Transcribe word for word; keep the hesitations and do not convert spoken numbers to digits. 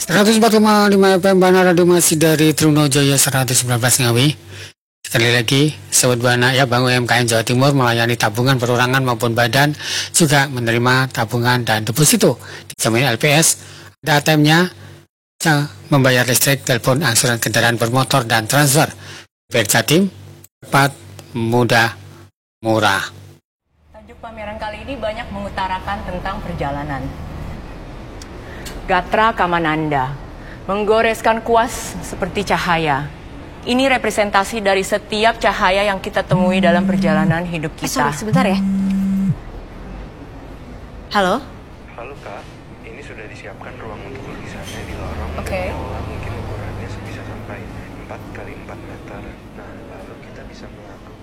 seratus empat koma lima F M Bana Radio masih dari Trunojoyo seratus sembilan belas Ngawi. Sekali lagi, Sobat Bana ya, Bank U M K M Jawa Timur melayani tabungan perorangan maupun badan, juga menerima tabungan dan deposito. Dijamin L P S, ada A T M-nya, membayar listrik, telepon, angsuran kendaraan bermotor, dan transfer. B R Jatim, cepat, mudah, murah. Tajuk pameran kali ini banyak mengutarakan tentang perjalanan. Gatra Kamananda, menggoreskan kuas seperti cahaya. Ini representasi dari setiap cahaya yang kita temui dalam perjalanan hidup kita. Eh, sorry, sebentar ya. Halo? Halo Kak, ini sudah disiapkan ruang untuk lukisannya di lorong. Oke. Okay. Mungkin ukurannya bisa sampai empat kali empat meter. Nah, lalu kita bisa melakukan